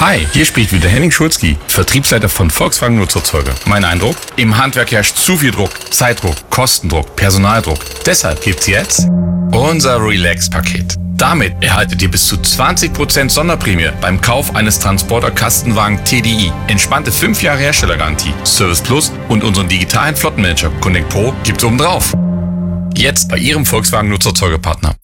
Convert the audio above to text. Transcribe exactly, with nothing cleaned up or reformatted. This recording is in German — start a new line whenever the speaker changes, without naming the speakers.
Hi, hier spricht wieder Henning Schulzki, Vertriebsleiter von Volkswagen Nutzerzeuge. Mein Eindruck? Im Handwerk herrscht zu viel Druck, Zeitdruck, Kostendruck, Personaldruck. Deshalb gibt's jetzt unser Relax-Paket. Damit erhaltet ihr bis zu zwanzig Prozent Sonderprämie beim Kauf eines Transporter-Kastenwagen T D I. Entspannte fünf Jahre Herstellergarantie, Service Plus und unseren digitalen Flottenmanager Connect Pro gibt's obendrauf. Jetzt bei Ihrem Volkswagen Nutzerzeugepartner.